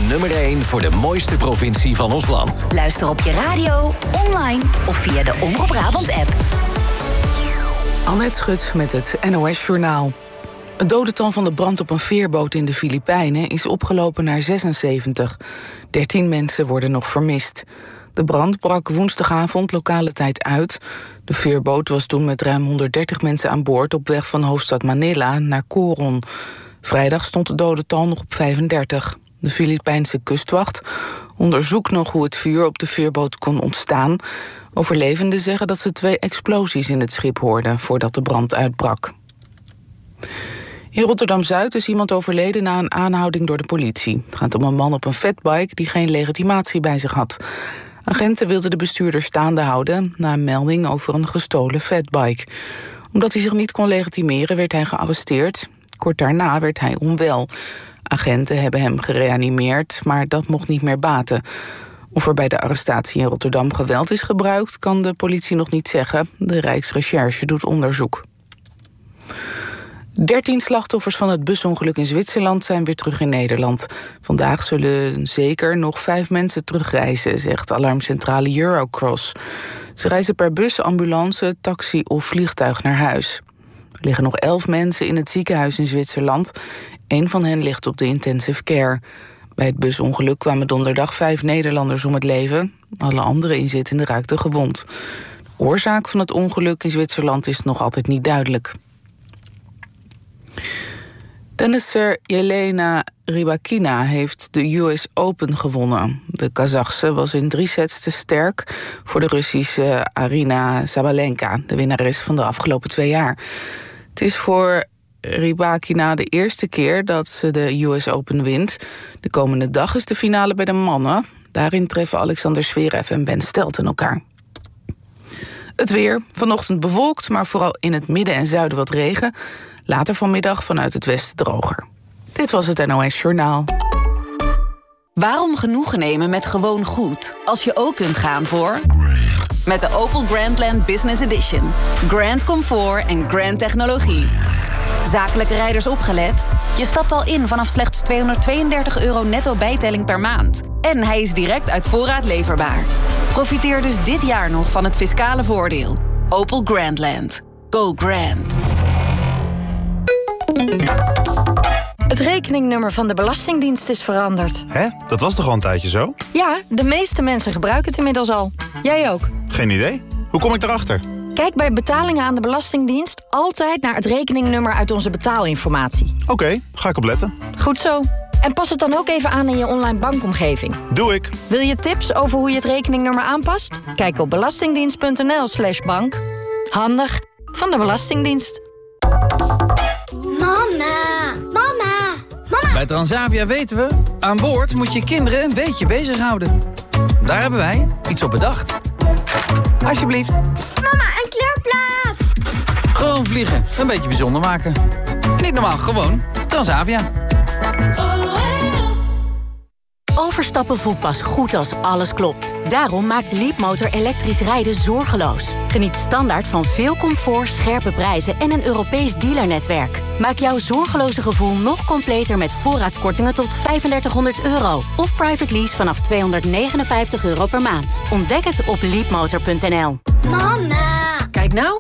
nummer 1 voor de mooiste provincie van ons land. Luister op je radio, online of via de Omroep Brabant-app. Annette Schut met het NOS-journaal. Het dodental van de brand op een veerboot in de Filipijnen is opgelopen naar 76. 13 mensen worden nog vermist. De brand brak woensdagavond lokale tijd uit. De veerboot was toen met ruim 130 mensen aan boord op weg van hoofdstad Manila naar Coron. Vrijdag stond het dodental nog op 35. De Filipijnse kustwacht onderzoekt nog hoe het vuur op de veerboot kon ontstaan. Overlevenden zeggen dat ze 2 explosies in het schip hoorden voordat de brand uitbrak. In Rotterdam-Zuid is iemand overleden na een aanhouding door de politie. Het gaat om een man op een fatbike die geen legitimatie bij zich had. Agenten wilden de bestuurder staande houden na een melding over een gestolen fatbike. Omdat hij zich niet kon legitimeren werd hij gearresteerd. Kort daarna werd hij onwel. Agenten hebben hem gereanimeerd, maar dat mocht niet meer baten. Of er bij de arrestatie in Rotterdam geweld is gebruikt, kan de politie nog niet zeggen. De Rijksrecherche doet onderzoek. 13 slachtoffers van het busongeluk in Zwitserland zijn weer terug in Nederland. Vandaag zullen zeker nog 5 mensen terugreizen, zegt alarmcentrale Eurocross. Ze reizen per bus, ambulance, taxi of vliegtuig naar huis. Er liggen nog 11 mensen in het ziekenhuis in Zwitserland. 1 van hen ligt op de intensive care. Bij het busongeluk kwamen donderdag 5 Nederlanders om het leven. Alle andere inzittenden raakten gewond. De oorzaak van het ongeluk in Zwitserland is nog altijd niet duidelijk. Tennisser Jelena Rybakina heeft de US Open gewonnen. De Kazachse was in 3 sets te sterk voor de Russische Aryna Sabalenka, de winnares van de afgelopen 2 jaar. Het is voor Rybakina de eerste keer dat ze de US Open wint. De komende dag is de finale bij de mannen. Daarin treffen Alexander Zverev en Ben Stelten elkaar. Het weer, vanochtend bewolkt, maar vooral in het midden en zuiden wat regen. Later vanmiddag vanuit het westen droger. Dit was het NOS Journaal. Waarom genoegen nemen met gewoon goed, als je ook kunt gaan voor... Met de Opel Grandland Business Edition. Grand comfort en grand technologie. Zakelijke rijders opgelet? Je stapt al in vanaf slechts €232 netto bijtelling per maand. En hij is direct uit voorraad leverbaar. Profiteer dus dit jaar nog van het fiscale voordeel. Opel Grandland. Go grand. Het rekeningnummer van de Belastingdienst is veranderd. Hè? Dat was toch al een tijdje zo? Ja, de meeste mensen gebruiken het inmiddels al. Jij ook. Geen idee. Hoe kom ik erachter? Kijk bij betalingen aan de Belastingdienst altijd naar het rekeningnummer uit onze betaalinformatie. Oké, ga ik opletten. Goed zo. En pas het dan ook even aan in je online bankomgeving. Doe ik. Wil je tips over hoe je het rekeningnummer aanpast? Kijk op belastingdienst.nl/bank. Handig van de Belastingdienst. Mama! Bij Transavia weten we, aan boord moet je kinderen een beetje bezighouden. Daar hebben wij iets op bedacht. Alsjeblieft. Mama, een kleurplaat! Gewoon vliegen, een beetje bijzonder maken. Niet normaal, gewoon Transavia. Overstappen voelt pas goed als alles klopt. Daarom maakt Leapmotor elektrisch rijden zorgeloos. Geniet standaard van veel comfort, scherpe prijzen en een Europees dealernetwerk. Maak jouw zorgeloze gevoel nog completer met voorraadkortingen tot €3500. Of private lease vanaf €259 per maand. Ontdek het op leapmotor.nl. Mama! Kijk nou,